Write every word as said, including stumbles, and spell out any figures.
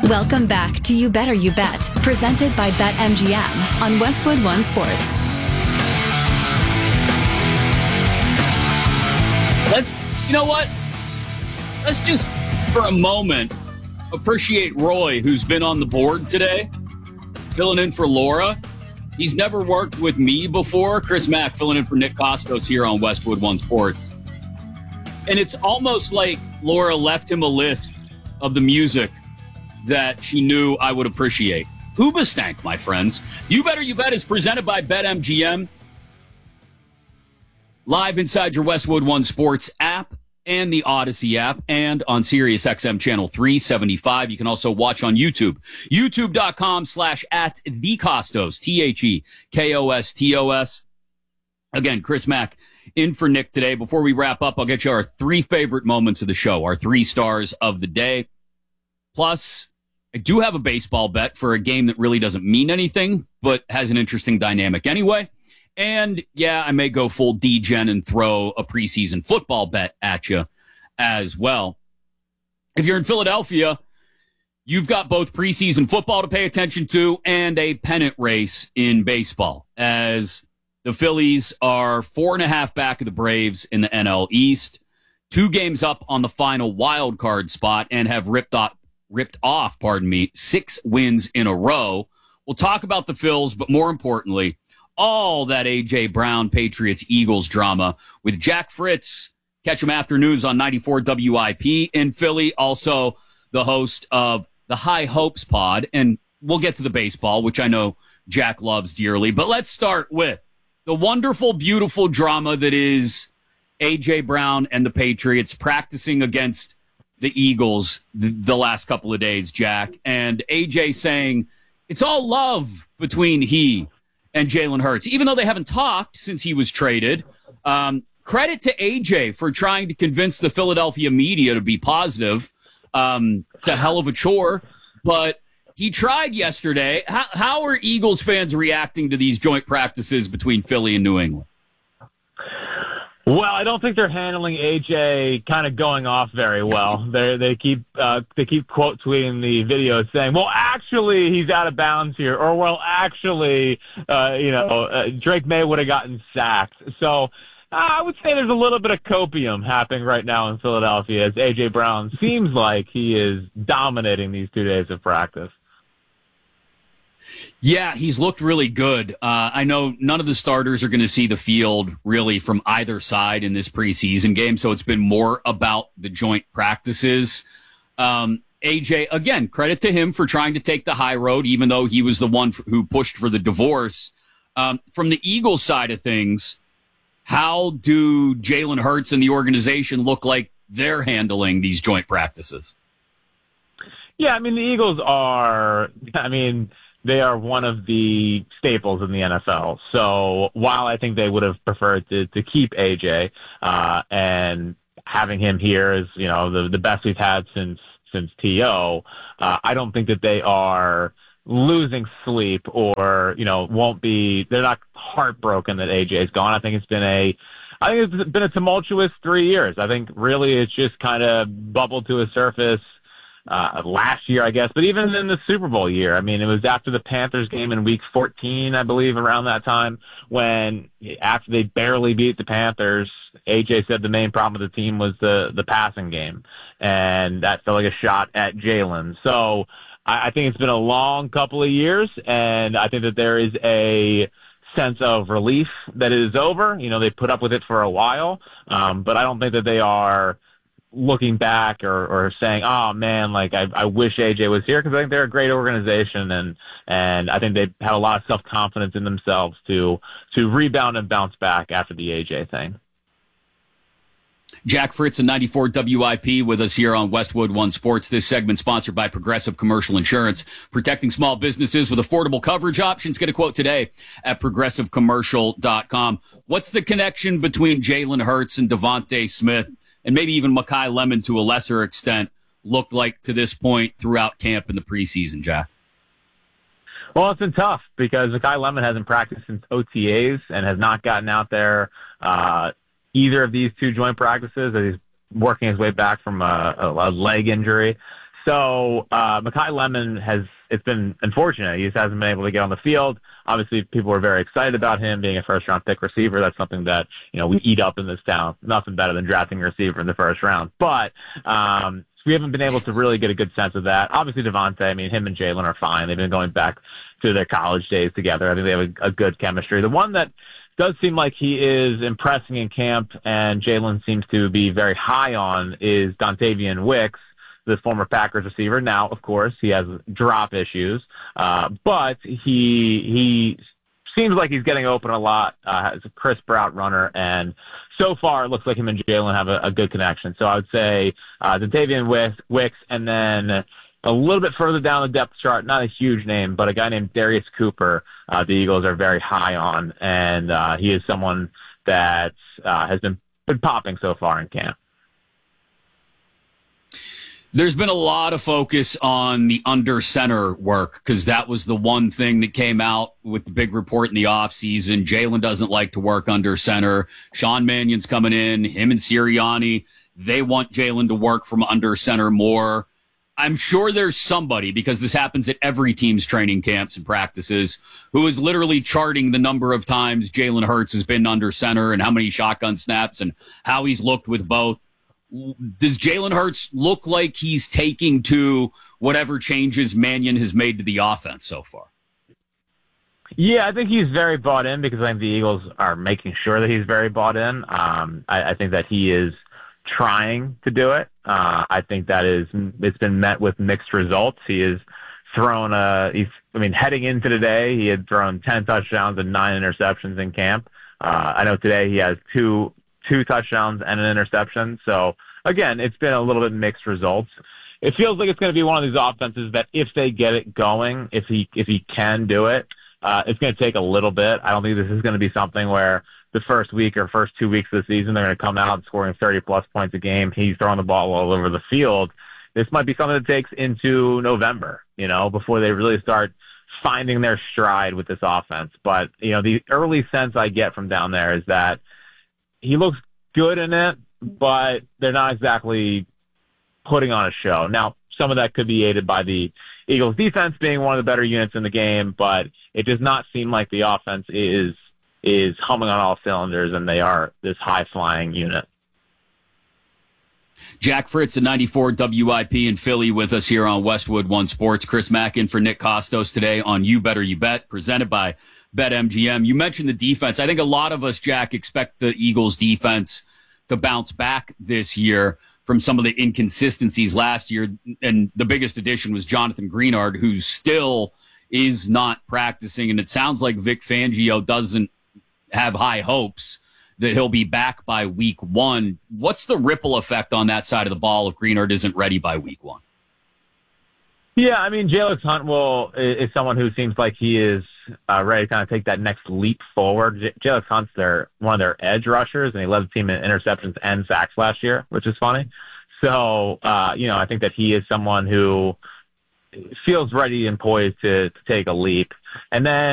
Welcome back to You Better You Bet, presented by BetMGM on Westwood One Sports. Let's, you know what? Let's just, for a moment, appreciate Roy, who's been on the board today, filling in for Laura. He's never worked with me before. Chris Mack filling in for Nick Costos here on Westwood One Sports. And it's almost like Laura left him a list of the music that she knew I would appreciate. Hoobastank, my friends. You Better You Bet is presented by BetMGM. Live inside your Westwood One Sports app and the Odyssey app and on Sirius X M channel three seventy-five. You can also watch on YouTube. YouTube.com slash at the Costos, T H E K O S T O S. Again, Chris Mack in for Nick today. Before we wrap up, I'll get you our three favorite moments of the show, our three stars of the day. Plus, I do have a baseball bet for a game that really doesn't mean anything, but has an interesting dynamic anyway. And, yeah, I may go full D-Gen and throw a preseason football bet at you as well. If you're in Philadelphia, you've got both preseason football to pay attention to and a pennant race in baseball, as the Phillies are four and a half back of the Braves in the N L East, two games up on the final wild card spot, and have ripped off, ripped off, pardon me, six wins in a row. We'll talk about the Phils, but more importantly, all that A J. Brown, Patriots, Eagles drama with Jack Fritz. Catch him afternoons on ninety-four W I P in Philly. Also the host of the High Hopes pod. And we'll get to the baseball, which I know Jack loves dearly. But let's start with the wonderful, beautiful drama that is A J. Brown and the Patriots practicing against the Eagles the, the last couple of days, Jack. And A J saying it's all love between he and Jalen Hurts, even though they haven't talked since he was traded. Um, credit to A J for trying to convince the Philadelphia media to be positive. Um, it's a hell of a chore, but he tried yesterday. How, how are Eagles fans reacting to these joint practices between Philly and New England? Well, I don't think they're handling A J kind of going off very well. They they keep uh, they keep quote tweeting the video saying, "Well, actually, he's out of bounds here," or "Well, actually, uh, you know, uh, Drake May would have gotten sacked." So uh, I would say there's a little bit of copium happening right now in Philadelphia as A J. Brown seems like he is dominating these two days of practice. Yeah, he's looked really good. Uh, I know none of the starters are going to see the field really from either side in this preseason game, so it's been more about the joint practices. Um, A J, again, credit to him for trying to take the high road, even though he was the one f- who pushed for the divorce. Um, from the Eagles side of things, how do Jalen Hurts and the organization look like they're handling these joint practices? Yeah, I mean, the Eagles are, I mean... they are one of the staples in the N F L. So while I think they would have preferred to, to keep A J uh, and having him here is, you know, the, the best we've had since since T O, uh, I don't think that they are losing sleep or, you know, won't be, they're not heartbroken that A J is gone. I think it's been a, I think it's been a tumultuous three years. I think really it's just kind of bubbled to a surface Uh, last year, I guess, but even in the Super Bowl year, I mean, it was after the Panthers game in week fourteen, I believe, around that time, when after they barely beat the Panthers, A J said the main problem with the team was the, the passing game, and that felt like a shot at Jalen. So I, I think it's been a long couple of years, and I think that there is a sense of relief that it is over. You know, they put up with it for a while, um, but I don't think that they are looking back or, or saying, oh man, like I, I wish A J was here, because I think they're a great organization, and and I think they have a lot of self confidence in themselves to to rebound and bounce back after the A J thing. Jack Fritz and ninety-four W I P with us here on Westwood One Sports. This segment sponsored by Progressive Commercial Insurance, protecting small businesses with affordable coverage options. Get a quote today at progressive commercial dot com. What's the connection between Jalen Hurts and Devontae Smith, and maybe even Mekhi Lemon to a lesser extent, looked like to this point throughout camp in the preseason, Jack? Well, it's been tough because Mekhi Lemon hasn't practiced since O T As and has not gotten out there uh, either of these two joint practices as he's working his way back from a, a leg injury. So uh, Mekhi Lemon has, it's been unfortunate. He just hasn't been able to get on the field. Obviously, people were very excited about him being a first-round pick receiver. That's something that, you know, we eat up in this town. Nothing better than drafting a receiver in the first round. But um, we haven't been able to really get a good sense of that. Obviously, Devontae, I mean, him and Jalen are fine. They've been going back to their college days together. I think they have a, a good chemistry. The one that does seem like he is impressing in camp, and Jalen seems to be very high on, is Dontavian Wicks, the former Packers receiver. Now, of course, he has drop issues, uh, but he he seems like he's getting open a lot. Uh, he's a crisp route runner, and so far it looks like him and Jalen have a, a good connection. So I would say uh, Dontavian Wicks, Wicks, and then a little bit further down the depth chart, not a huge name, but a guy named Darius Cooper, uh, the Eagles are very high on, and uh, he is someone that uh, has been, been popping so far in camp. There's been a lot of focus on the under center work because that was the one thing that came out with the big report in the offseason. Jalen doesn't like to work under center. Sean Mannion's coming in, him and Sirianni. They want Jalen to work from under center more. I'm sure there's somebody, because this happens at every team's training camps and practices, who is literally charting the number of times Jalen Hurts has been under center and how many shotgun snaps and how he's looked with both. Does Jalen Hurts look like he's taking to whatever changes Mannion has made to the offense so far? Yeah, I think he's very bought in because I think the Eagles are making sure that he's very bought in. Um, I, I think that he is trying to do it. Uh, I think that is, it's been met with mixed results. He has thrown a, he's, I mean, heading into today, he had thrown ten touchdowns and nine interceptions in camp. Uh, I know today he has two two touchdowns and an interception. So, again, it's been a little bit mixed results. It feels like it's going to be one of these offenses that if they get it going, if he if he can do it, uh, it's going to take a little bit. I don't think this is going to be something where the first week or first two weeks of the season they're going to come out scoring thirty-plus points a game. He's throwing the ball all over the field. This might be something that takes into November, you know, before they really start finding their stride with this offense. But, you know, the early sense I get from down there is that he looks good in it, but they're not exactly putting on a show. Now, some of that could be aided by the Eagles' defense being one of the better units in the game, but it does not seem like the offense is is humming on all cylinders, and they are this high-flying unit. Jack Fritz at ninety-four W I P in Philly with us here on Westwood One Sports. Chris Mack in for Nick Kostos today on You Better You Bet, presented by BetMGM. You mentioned the defense. I think a lot of us, Jack, expect the Eagles defense to bounce back this year from some of the inconsistencies last year. And the biggest addition was Jonathan Greenard, who still is not practicing. And it sounds like Vic Fangio doesn't have high hopes that he'll be back by week one. What's the ripple effect on that side of the ball if Greenard isn't ready by week one? Yeah, I mean, Jalix Hunt will is someone who seems like he is uh, ready to kind of take that next leap forward. J- Jalix Hunt's their one of their edge rushers, and he led the team in interceptions and sacks last year, which is funny. So, uh, you know, I think that he is someone who feels ready and poised to, to take a leap. And then